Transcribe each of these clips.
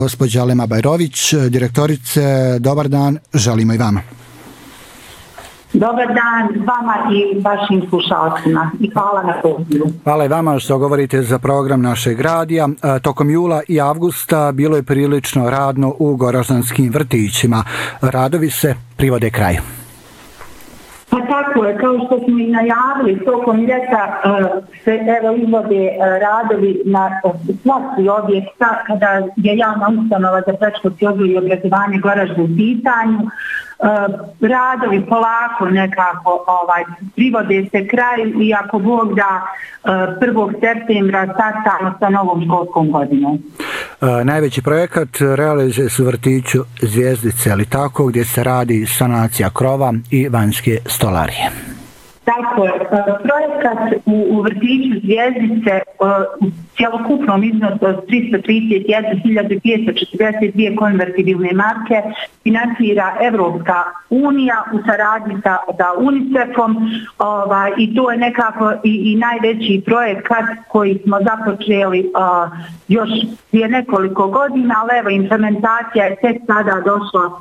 Gospođa Lema Bajrović, direktorice, dobar dan, želimo i vama. Dobar dan vama i vašim slušalcima i hvala na pozivu. Hvala i vama što govorite za program našeg radija. Tokom jula i avgusta bilo je prilično radno u goraždanskim vrtićima. Radovi se privode kraju. Pa tako je, kao što smo i najavili, tokom ljeta se izvode radovi na svaki objekta kada je javna ustanova za predškolski odgoj i obrazovanje Goražde u pitanju. Radovi polako nekako privode se kraju i ako Bog da 1. septembra startamo sa novom školskom godinom. Najveći projekat realizuje se u vrtiću Zvjezdice, ali tako, gdje se radi sanacija krova i vanjske stolarije. Tako je, projekat u vrtiću Zvjezdice u cjelokupnom iznosu od 331.242 konvertibilne marke financira Evropska unija u saradnji sa UNICEF-om i to je nekako i najveći projekat koji smo započeli još prije nekoliko godina, ali evo implementacija je tek sada došla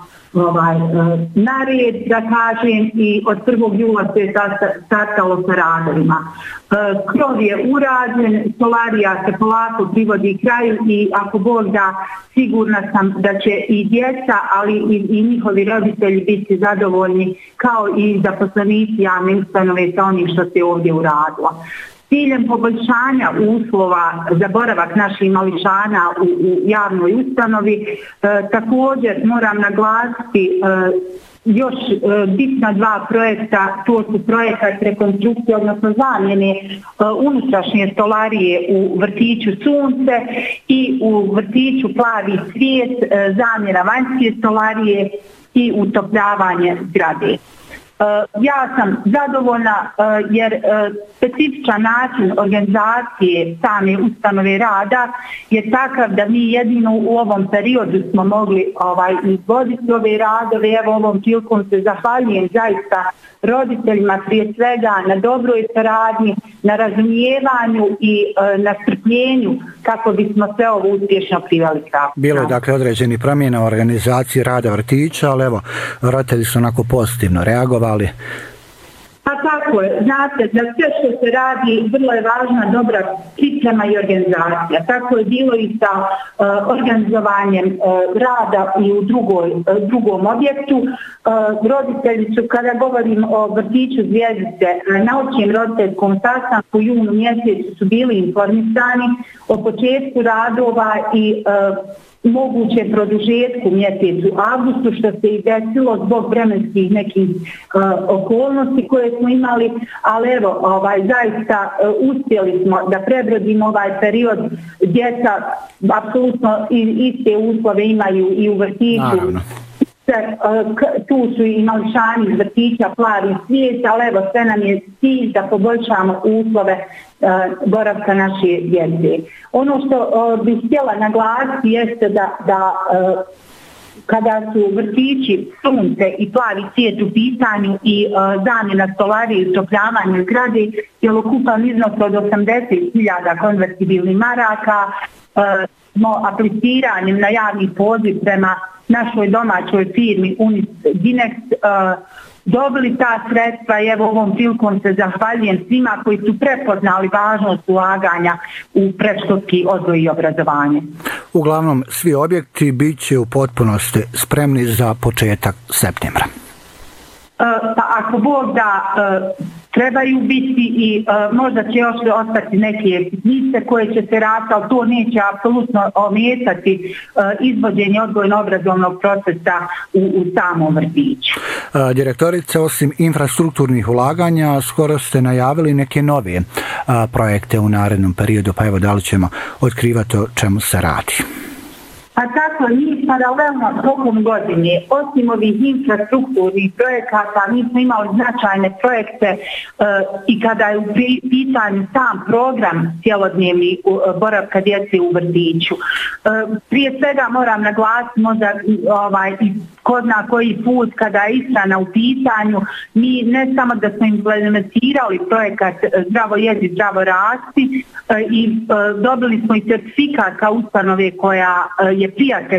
na red, da kažem, i od 1. jula se je startalo sa radovima. Krov je urađen, stolarija se polako privodi kraju i ako Bog da, sigurna sam da će i djeca, ali i njihovi roditelji biti zadovoljni kao i zaposlenici javne ustanove sa onim što se ovdje uradilo. Ciljem poboljšanja uslova za boravak naših mališana u javnoj ustanovi također moram naglasiti još bitna dva projekta, to su projekat rekonstrukcije, odnosno zamjene unutrašnje stolarije u vrtiću Sunce i u vrtiću Plavi svijet, zamjena vanjske stolarije i utopljavanje zgrade. Ja sam zadovoljna jer specifičan način organizacije same ustanove rada je takav da mi jedino u ovom periodu smo mogli izvoditi ove radove. Evo ovom prilikom se zahvaljujem zaista roditeljima prije svega na dobroj saradnji, na razumijevanju i na strpljenju kako bismo sve ovo uspješno priveli kraju. Bilo je dakle određeni promjena u organizaciji rada vrtića, ali evo roditelji su onako pozitivno reagovali. Pa tako je, znate, za sve što se radi vrlo je važna dobra priprema i organizacija. Tako je bilo i sa organizovanjem rada i u drugom objektu. Roditelji su, kada govorim o vrtiću Zvjezdice, na općem roditeljskom sastanku u junu mjesecu su bili informisani o početku radova i moguće produžetku mjesecu avgustu, što se i desilo zbog vremenskih nekih okolnosti koje smo imali, ali evo, zaista uspjeli smo da prebrodimo ovaj period. Djeca apsolutno iste uslove imaju i u vrtiću. Naravno. Tu su i mališani iz vrtića Plavi svijet, ali evo sve nam je cilj da poboljšamo uslove boravka naše djece. Ono što bih htjela naglasiti jeste da kada su vrtići Sunce i Plavi svijet u pitanju i zamjena stolarije i utopljavanje zgrade, cjelokupan iznos od 80.000 konvertibilnih maraka, smo apliciranjem na javni poziv prema našoj domaćoj firmi Dinex dobili ta sredstva i evo ovom prilikom se zahvaljujem svima koji su prepoznali važnost ulaganja u predškolski odgoj i obrazovanje. Uglavnom, svi objekti bit će u potpunosti spremni za početak septembra. Pa ako Bog da, trebaju biti i možda će još ostati neke sitnice koje će se raditi, ali to neće apsolutno ometati izvođenje odgojno-obrazovnog procesa u samom vrtiću. Direktorice, osim infrastrukturnih ulaganja, skoro ste najavili neke nove projekte u narednom periodu, pa evo da li ćemo otkrivati o čemu se radi? Pa tako, mi paralelno tokom godine, osim ovih infrastrukturnih projekata, mi smo imali značajne projekte i kada je u pitanju sam program cjelodnevni boravka djece u vrtiću. Prije svega moram naglasiti možda ko zna koji put kada je ishrana u pitanju, mi ne samo da smo implementirali projekat Zdravo jedi, zdravo rasti i dobili smo i certifikat kao ustanove koja je prijatelj